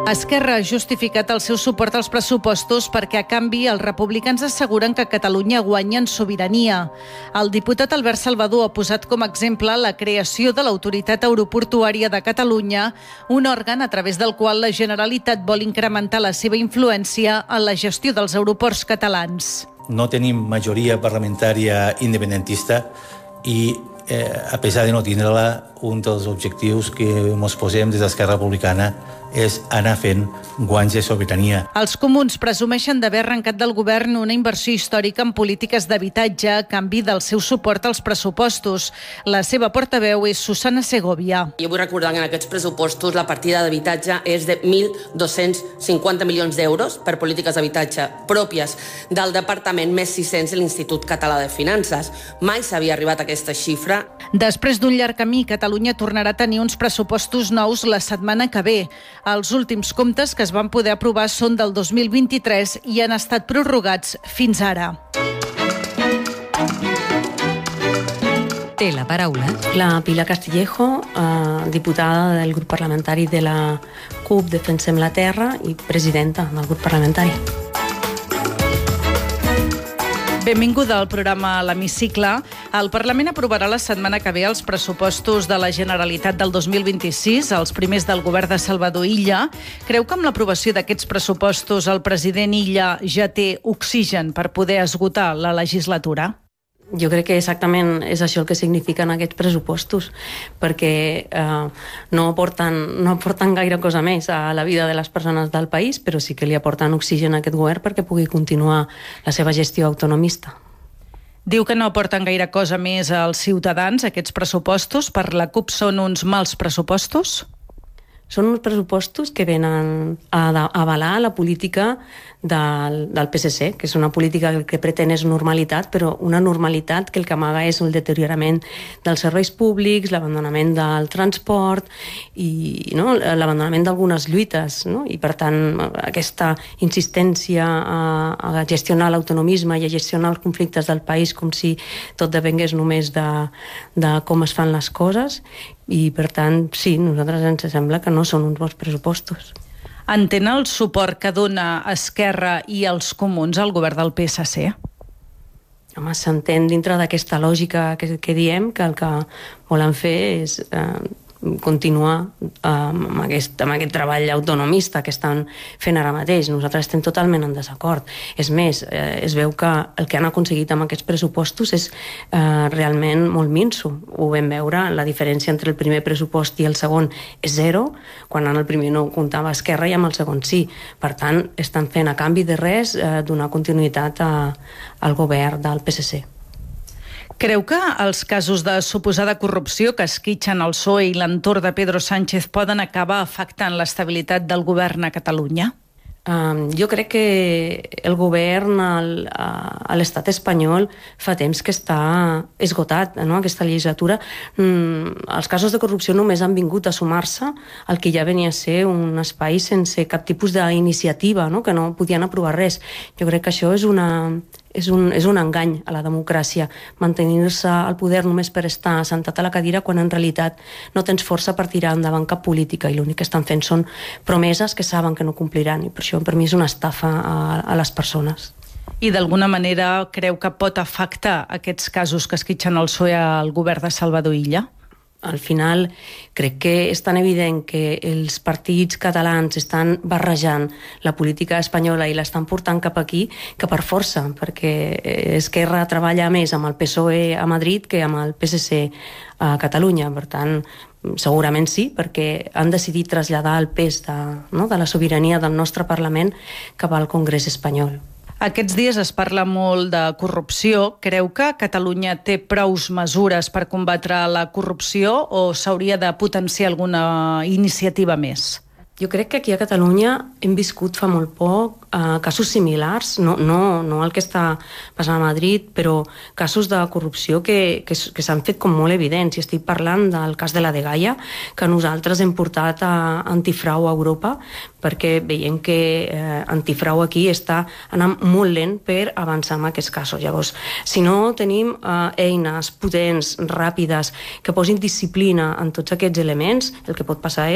Esquerra ha justificat el seu suport als pressupostos perquè, a canvi, els republicans asseguren que Catalunya guanya en sobirania. El diputat Albert Salvador ha posat com a exemple la creació de l'Autoritat Aeroportuària de Catalunya, un òrgan a través del qual la Generalitat vol incrementar la seva influència en la gestió dels aeroports catalans. No tenim majoria parlamentària independentista i, a pesar de no tindre-la, un dels objectius que ens posem des d'Esquerra Republicana és anar fent guanys de sobirania. Els comuns presumeixen d'haver arrencat del govern una inversió històrica en polítiques d'habitatge a canvi del seu suport als pressupostos. La seva portaveu és Susana Segovia. Jo vull recordar que en aquests pressupostos la partida d'habitatge és de 1.250 milions d'euros per polítiques d'habitatge pròpies del Departament, més 600 de l'Institut Català de Finances. Mai s'havia arribat a aquesta xifra. Després d'un llarg camí, Catalunya tornarà a tenir uns pressupostos nous la setmana que ve. Els últims comptes que es van poder aprovar són del 2023 i han estat prorrogats fins ara. Té la paraula la Pilar Castillejo, diputada del grup parlamentari de la CUP Defensem la Terra i presidenta del grup parlamentari. Benvinguda al programa a l'Hemicicle. El Parlament aprovarà la setmana que ve els pressupostos de la Generalitat del 2026, els primers del govern de Salvador Illa. Creu que amb l'aprovació d'aquests pressupostos el president Illa ja té oxigen per poder esgotar la legislatura? Jo crec que exactament és això el que signifiquen aquests pressupostos, perquè no aporten gaire cosa més a la vida de les persones del país, però sí que li aporten oxigen a aquest govern perquè pugui continuar la seva gestió autonomista. Diu que no aporten gaire cosa més als ciutadans, aquests pressupostos. Per la CUP són uns mals pressupostos? Són uns pressupostos que venen a avalar la política del PSC, que és una política que pretén és normalitat, però una normalitat que el que amaga és el deteriorament dels serveis públics, l'abandonament del transport i l'abandonament d'algunes lluites. I, per tant, aquesta insistència a gestionar l'autonomisme i a gestionar els conflictes del país com si tot depengués només de com es fan les coses. I, per tant, sí, a nosaltres ens sembla que no són uns bons pressupostos. Entén el suport que dona Esquerra i els comuns al govern del PSC? Home, s'entén dintre d'aquesta lògica que diem que el que volen fer és continuar amb aquest treball autonomista que estan fent ara mateix. Nosaltres estem totalment en desacord. És més, es veu que el que han aconseguit amb aquests pressupostos és realment molt minso. Ho vam veure, la diferència entre el primer pressupost i el segon és zero, quan en el primer no comptava Esquerra i amb el segon sí. Per tant, estan fent a canvi de res donar continuïtat al govern del PSC. Creu que els casos de suposada corrupció que esquitxen el PSOE i l'entorn de Pedro Sánchez poden acabar afectant l'estabilitat del govern a Catalunya? Jo crec que el govern a l'estat espanyol fa temps que està esgotat, aquesta legislatura. Els casos de corrupció només han vingut a sumar-se al que ja venia a ser un espai sense cap tipus d'iniciativa, que no podien aprovar res. Jo crec que això és un engany a la democràcia, mantenir-se al poder només per estar assentat a la cadira quan en realitat no tens força per tirar endavant cap política i l'únic que estan fent són promeses que saben que no compliran i per això per mi és una estafa a les persones. I d'alguna manera creu que pot afectar aquests casos que esquitxen el PSOE al govern de Salvador Illa? Al final, crec que és tan evident que els partits catalans estan barrejant la política espanyola i l'estan portant cap aquí, que per força, perquè Esquerra treballa més amb el PSOE a Madrid que amb el PSC a Catalunya. Per tant, segurament sí, perquè han decidit traslladar el pes de la sobirania del nostre Parlament cap al Congrés espanyol. Aquests dies es parla molt de corrupció. Creu que Catalunya té prous mesures per combatre la corrupció o s'hauria de potenciar alguna iniciativa més? Jo crec que aquí a Catalunya hem viscut fa molt poc casos similars, no el que està passant a Madrid, però casos de corrupció que s'han fet com molt evidents. I estic parlant del cas de la dgaia, que nosaltres hem portat a Antifrau a Europa, perquè veiem que Antifrau aquí està anant molt lent per avançar en aquests casos. Llavors, si no tenim eines potents, ràpides, que posin disciplina en tots aquests elements, el que pot passar